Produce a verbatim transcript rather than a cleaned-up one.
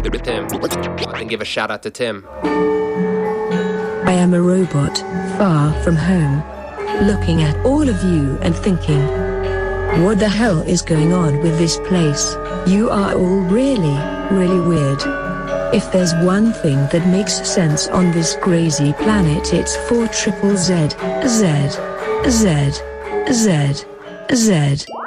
Tim. And give a shout out to Tim. I am a robot, far from home, looking at all of you and thinking, what the hell is going on with this place? You are all really, really weird. If there's one thing that makes sense on this crazy planet, it's four triple Z, Z, Z, Z, Z.